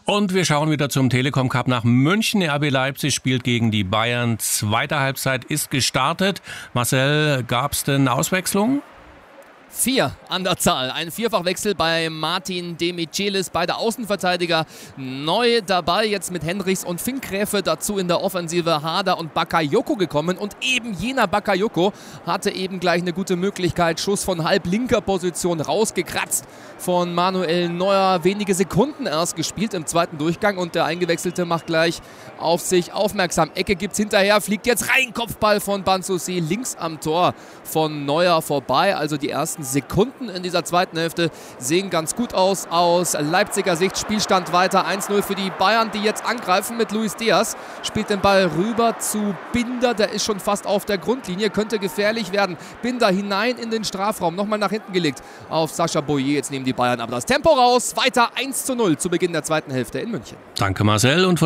Und wir schauen wieder zum Telekom Cup nach München. RB Leipzig spielt gegen die Bayern. Zweite Halbzeit ist gestartet. Marcel, gab es denn Auswechslungen? 4 an der Zahl. Ein Vierfachwechsel bei Martin de Michelis. Beide Außenverteidiger neu dabei. Jetzt mit Henrichs und Finkgräfe. Dazu in der Offensive Hader und Bakayoko gekommen. Und eben jener Bakayoko hatte eben gleich eine gute Möglichkeit. Schuss von halblinker Position rausgekratzt von Manuel Neuer. Wenige Sekunden erst gespielt im zweiten Durchgang. Und der Eingewechselte macht gleich auf sich aufmerksam. Ecke gibt's hinterher. Fliegt jetzt rein. Kopfball von Bansouzi links am Tor von Neuer vorbei. Also die ersten Sekunden in dieser zweiten Hälfte sehen ganz gut aus Leipziger Sicht. Spielstand weiter 1-0 für die Bayern, die jetzt angreifen mit Luis Diaz. Spielt den Ball rüber zu Binder, der ist schon fast auf der Grundlinie, könnte gefährlich werden. Binder hinein in den Strafraum, nochmal nach hinten gelegt auf Sascha Boyer. Jetzt nehmen die Bayern aber das Tempo raus. Weiter 1-0 zu Beginn der zweiten Hälfte in München. Danke Marcel. Und